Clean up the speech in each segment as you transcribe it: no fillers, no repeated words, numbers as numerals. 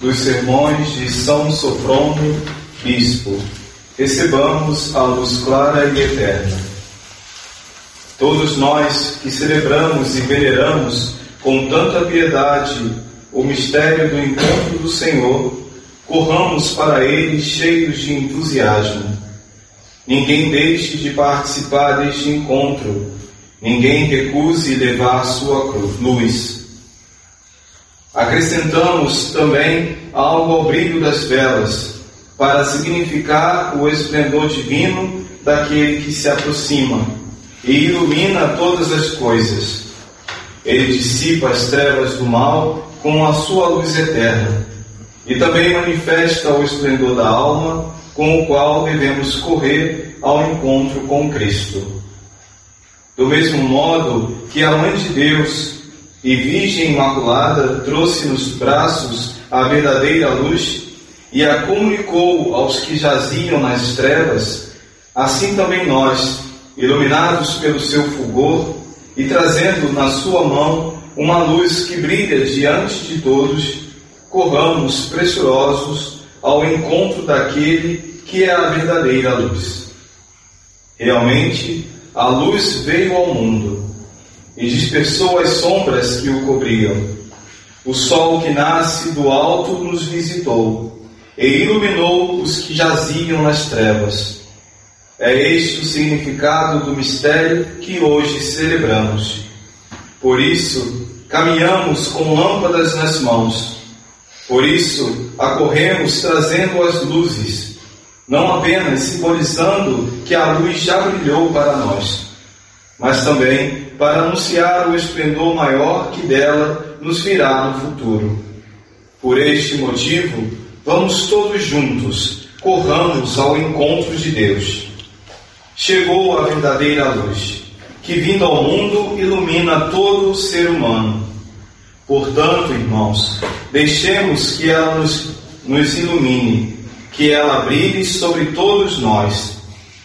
dos sermões de São Sofrônio, Bispo, recebamos a luz clara e eterna. Todos nós que celebramos e veneramos com tanta piedade o mistério do encontro do Senhor, corramos para ele cheios de entusiasmo. Ninguém deixe de participar deste encontro, ninguém recuse levar sua luz. Acrescentamos também algo ao brilho das velas, para significar o esplendor divino daquele que se aproxima e ilumina todas as coisas. Ele dissipa as trevas do mal com a sua luz eterna e também manifesta o esplendor da alma, com o qual devemos correr ao encontro com Cristo. Do mesmo modo que a Mãe de Deus e Virgem Imaculada trouxe nos braços a verdadeira luz e a comunicou aos que jaziam nas trevas, assim também nós, iluminados pelo seu fulgor e trazendo na sua mão uma luz que brilha diante de todos, corramos pressurosos ao encontro daquele que é a verdadeira luz. Realmente, a luz veio ao mundo e dispersou as sombras que o cobriam. O sol que nasce do alto nos visitou e iluminou os que jaziam nas trevas. É este o significado do mistério que hoje celebramos. Por isso, caminhamos com lâmpadas nas mãos. Por isso, acorremos trazendo as luzes, não apenas simbolizando que a luz já brilhou para nós, mas também para anunciar o esplendor maior que dela nos virá no futuro. Por este motivo, vamos todos juntos, corramos ao encontro de Deus. Chegou a verdadeira luz, que vindo ao mundo ilumina todo o ser humano. Portanto, irmãos, deixemos que ela nos ilumine, que ela brilhe sobre todos nós.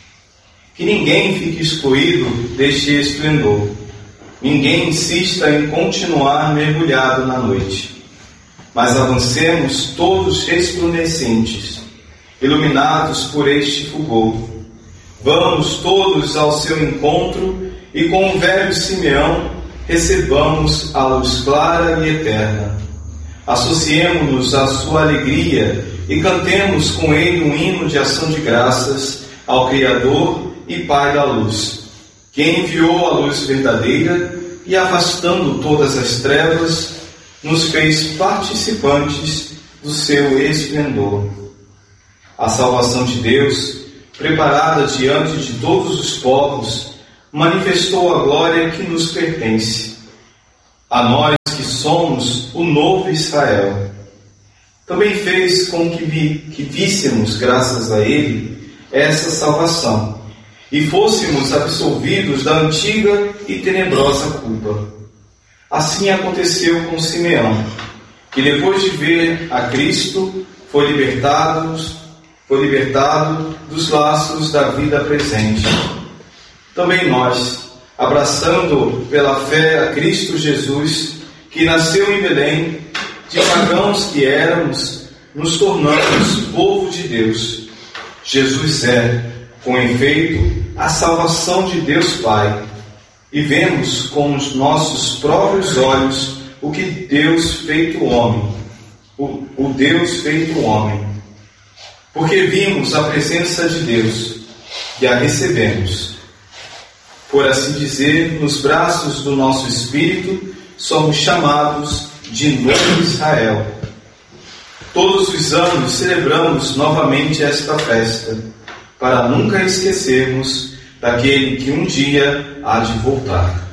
Que ninguém fique excluído deste esplendor. Ninguém insista em continuar mergulhado na noite. Mas avancemos todos resplandecentes, iluminados por este fulgor. Vamos todos ao seu encontro e com o velho Simeão recebamos a luz clara e eterna. Associemo-nos à sua alegria e cantemos com ele um hino de ação de graças ao Criador e Pai da luz, que enviou a luz verdadeira e, afastando todas as trevas, nos fez participantes do seu esplendor. A salvação de Deus, preparada diante de todos os povos, manifestou a glória que nos pertence, a nós que somos o novo Israel. Também fez com que víssemos, graças a Ele, essa salvação, e fôssemos absolvidos da antiga e tenebrosa culpa. Assim aconteceu com Simeão, que depois de ver a Cristo, foi libertado dos laços da vida presente. Também nós, abraçando pela fé a Cristo Jesus, que nasceu em Belém, de pagãos que éramos, nos tornamos povo de Deus. Jesus é, com efeito, a salvação de Deus Pai, e vemos com os nossos próprios olhos o que Deus feito homem, o Deus feito homem. Porque vimos a presença de Deus e a recebemos. Por assim dizer, nos braços do nosso Espírito, somos chamados de novo Israel. Todos os anos celebramos novamente esta festa, para nunca esquecermos daquele que um dia há de voltar.